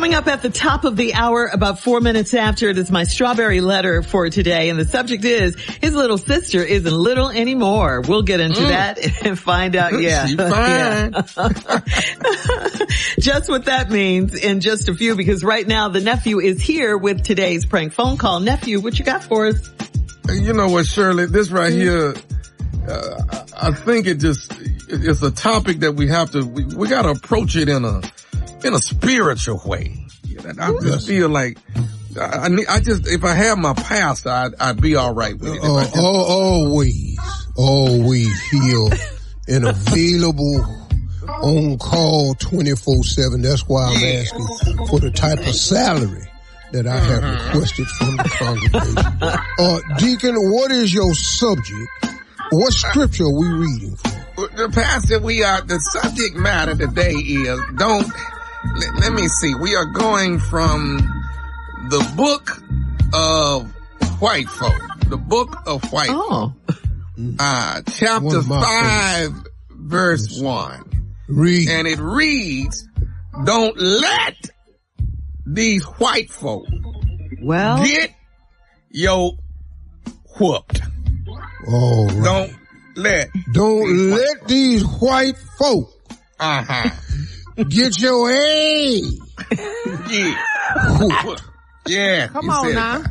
Coming up at the top of the hour, about 4 minutes after, it is my strawberry letter for today. And the subject is, his little sister isn't little anymore. We'll get into that and find out. Yeah. She's fine. Just what that means in just a few, because right now the nephew is here with today's prank phone call. Nephew, what you got for us? You know what, Shirley, this right here, I think it's a topic that we have to, we got to approach it in a spiritual way. I just feel like, if I had my pastor, I'd be all right with it. Always here and available on call 24/7. That's why I'm asking for the type of salary that I have requested from the congregation. Deacon, what is your subject? What scripture are we reading from? The pastor, the subject matter today is, let me see, we are going from the book of white folk. The book of white folk. Chapter 5, verse 1. Read. And it reads, don't let these white folk get your whooped. Oh, right. Don't let these white folk get your ass. Yeah. Come on now.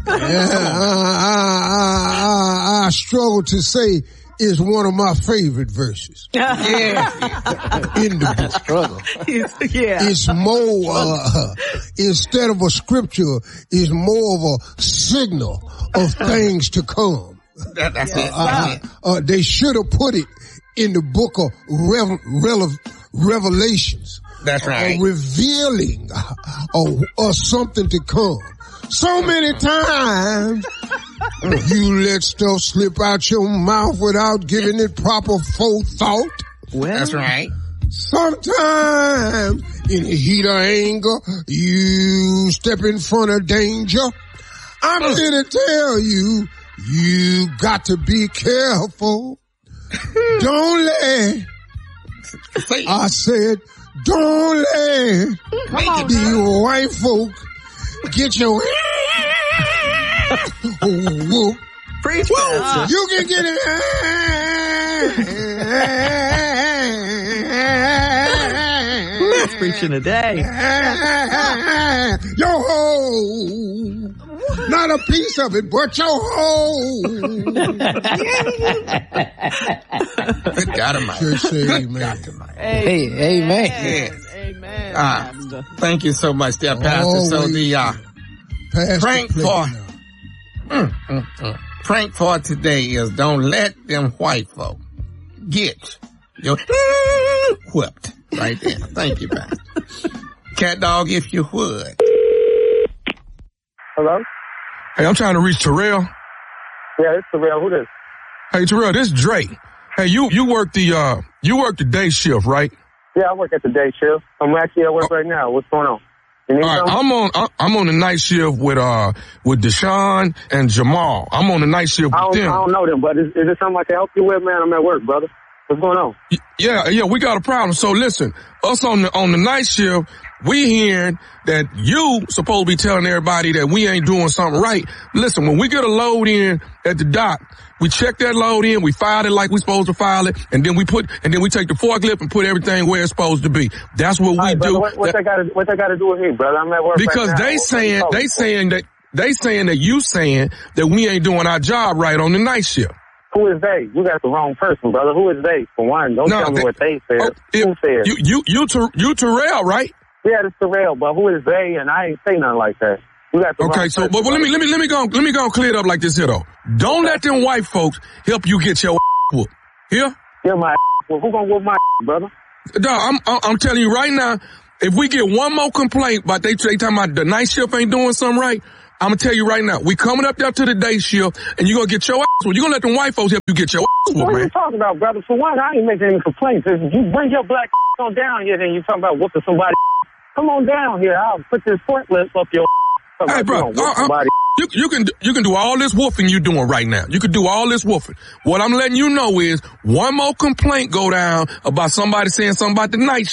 I struggle to say it's one of my favorite verses. Yeah. In the book. Struggle. Yeah. It's more, instead of a scripture, it's more of a signal of things to come. That's it. They should have put it in the book of Revelations. That's right. Revealing of something to come. So many times you let stuff slip out your mouth without giving it proper forethought. Well, that's right. Sometimes in the heat of anger, you step in front of danger. I'm here to tell you, you got to be careful. Don't let, I said, don't let the white folk get your whoop. Preach, you can get it. Who's preaching today? Your whole. Not a piece of it, but your whole. Good God Almighty. Just say amen. Hey, amen. Yes. Amen. Thank you so much, dear Pastor. So the prank for today is, don't let them white folk get your whipped. Right there. Thank you, Pastor. Cat dog, if you would. Hello? Hey, I'm trying to reach Terrell. Yeah, it's Terrell. Who this? Hey, Terrell, this is Drake. Hey, you work the day shift, right? Yeah, I work at the day shift. I'm actually at work right now. What's going on? You need something? I'm on the night shift with Deshaun and Jamal. I'm on the night shift with them. I don't know them, but is it something I can help you with, man? I'm at work, brother. What's going on? Yeah, we got a problem. So listen, us on the night shift, we hearing that you supposed to be telling everybody that we ain't doing something right. Listen, when we get a load in at the dock, we check that load in, we file it like we supposed to file it, and then we take the forklift and put everything where it's supposed to be. That's what we do. What they got to do with me, brother? I'm at work because right now. they saying that you saying that we ain't doing our job right on the night shift. Who is they? You got the wrong person, brother. Who is they? For one, don't tell me what they said. Who said? You Terrell, right? Yeah, it's Terrell, but who is they? And I ain't say nothing like that. You got the wrong person, but let me go clear it up like this here though. Don't let them white folks help you get your whooped. Here? Yeah, my well, who gonna whoop my brother? Dog, I'm telling you right now, if we get one more complaint about they talking about the night shift ain't doing something right, I'm gonna tell you right now, we coming up there to the day shift, and you're gonna get your ass whooped. You're gonna let them white folks help you get your ass whooped, man. What are you talking about, brother? For one, I ain't making any complaints. If you bring your black on down here, then you talking about whooping somebody. Come on down here. I'll put this forklift up your. Hey, bro, you can do all this woofing you doing right now. You can do all this woofing. What I'm letting you know is one more complaint go down about somebody saying something about the night shift,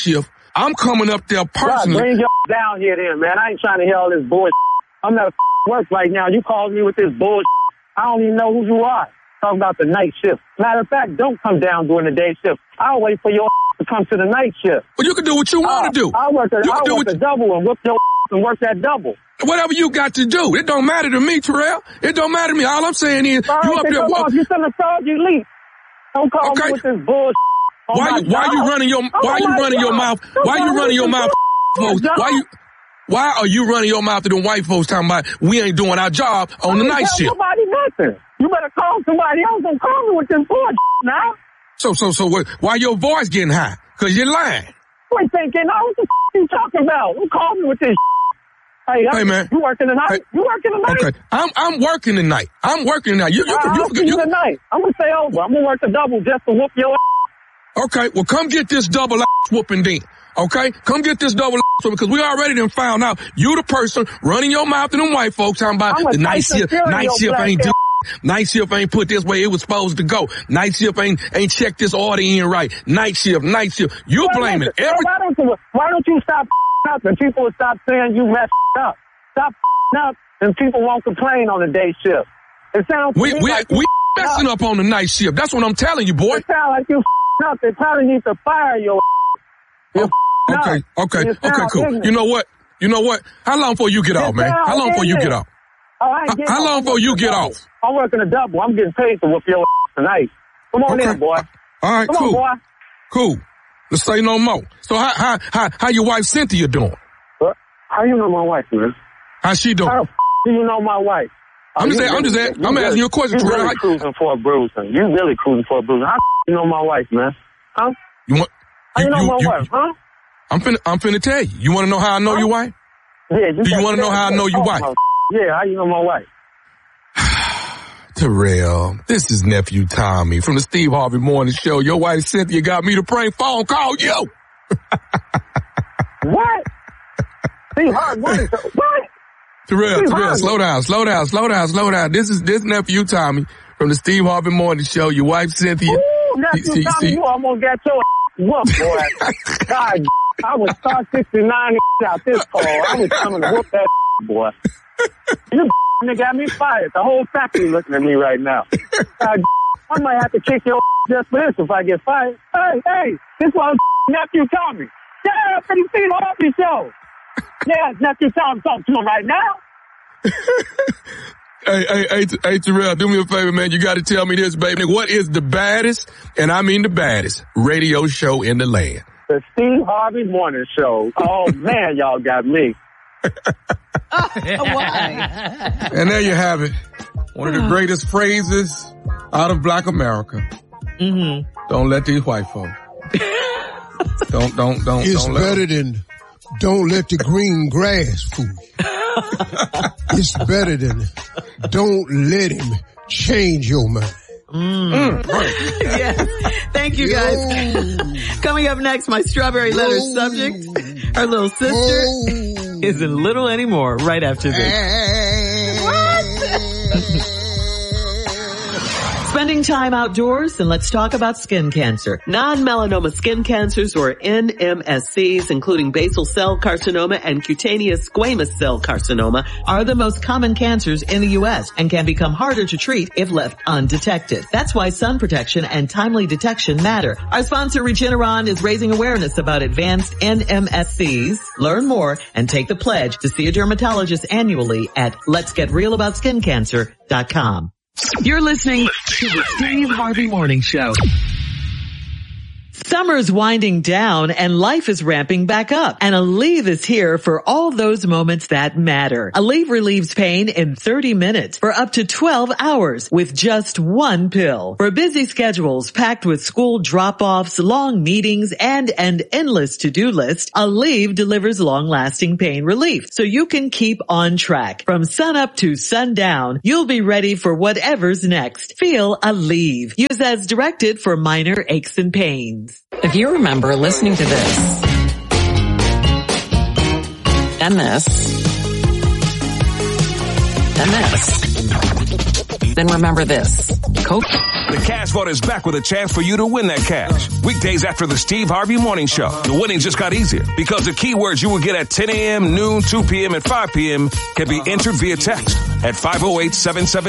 I'm coming up there God, personally. bring your down here then, man. I ain't trying to hear all this bullshit. I'm not work right now. You called me with this bullshit. I don't even know who you are. Talking about the night shift. Matter of fact, don't come down during the day shift. I'll wait for your to come to the night shift. Well, you can do what you want to do. I'll work a double and whip your and work that double. Whatever you got to do. It don't matter to me, Terrell. It don't matter to me. All I'm saying is, you up there. You shouldn't have told you leave. Don't call me with this bullshit. Why you running your mouth? Why you running your mouth? Why are you running your mouth to them white folks talking about we ain't doing our job on the night shift? Nobody nothing. You better call somebody else. Don't call me with this bullshit now. So why your voice getting high? Cause you're lying. Wait, thinking, what the you talking about? Who called me with this? Hey man, you working tonight? Hey, you working tonight? Okay, I'm working tonight. I'm working tonight. You tonight. I'm gonna stay over. I'm gonna work a double just to whoop your ass. Okay, well come get this double ass whooping then. Okay, come get this double ass whooping because we already done found out you the person running your mouth to them white folks talking about the night shift. Night shift ain't do. Night shift ain't put this way it was supposed to go. Night shift ain't checked this order in right. Night shift. You blaming everything. Why don't you stop up and people will stop saying you messed up? Stop up and people won't complain on the day shift. It sounds we messing up on the night shift. That's what I'm telling you, boy. It sounds like you up. They probably need to fire your Okay, cool. You know what? How long before you get off, man? How long before you get off? How long before you get off? I'm working a double. I'm getting paid to whoop your tonight. Come on in, boy. All right, Come on, boy. Cool. Let's say no more. So how your wife Cynthia doing? How you know my wife, man? How's she doing? How the do you know my wife? I'm asking you a question, Terrell. You really cruising for a bruising. You really cruising for a bruising. How you know my wife, man? Huh? How you know my wife, huh? I'm finna tell you. You want to know how I know your wife? Yeah. Do you want to know how I know your wife? Yeah, how you know my wife? Terrell, this is nephew Tommy from the Steve Harvey Morning Show. Your wife Cynthia got me to prank phone call you. What? Steve Harvey Morning Show? What? Terrell, slow down. This nephew Tommy from the Steve Harvey Morning Show. Your wife Cynthia. Ooh, nephew Tommy, you almost got your whooped, boy. God, I was star 69 out this call. I was coming to whoop that boy. You got me fired. The whole factory looking at me right now. I might have to kick your just for this if I get fired. Hey, this was nephew Tommy. Yeah, pretty Steve Harvey Show. Yeah, nephew Tommy talking to him right now. Hey, Terrell, do me a favor, man. You got to tell me this, baby. What is the baddest, and I mean the baddest, radio show in the land? The Steve Harvey Morning Show. Oh, man, y'all got me. Why? And there you have it. One of the greatest phrases out of Black America. Mm-hmm. Don't let these white folks. Don't. It's don't better than don't let the green grass fool you. It's better than don't let him change your mind. Yes. Thank you, guys. Coming up next, my strawberry letter subject. Her little sister isn't little anymore right after this. Spending time outdoors, and let's talk about skin cancer. Non-melanoma skin cancers, or NMSCs, including basal cell carcinoma and cutaneous squamous cell carcinoma, are the most common cancers in the U.S. and can become harder to treat if left undetected. That's why sun protection and timely detection matter. Our sponsor, Regeneron, is raising awareness about advanced NMSCs. Learn more and take the pledge to see a dermatologist annually at letsgetrealaboutSkinCancer.com. You're listening to the Steve Harvey Morning Show. Summer's winding down and life is ramping back up. And Aleve is here for all those moments that matter. Aleve relieves pain in 30 minutes for up to 12 hours with just one pill. For busy schedules packed with school drop-offs, long meetings, and an endless to-do list, Aleve delivers long-lasting pain relief so you can keep on track. From sunup to sundown, you'll be ready for whatever's next. Feel Aleve. Use as directed for minor aches and pains. If you remember listening to this, and this, and this, then remember this. Coke The Cash Vault is back with a chance for you to win that cash. Weekdays after the Steve Harvey Morning Show. The winning just got easier because the keywords you will get at 10 a.m., noon, 2 p.m., and 5 p.m. can be entered via text at 508-77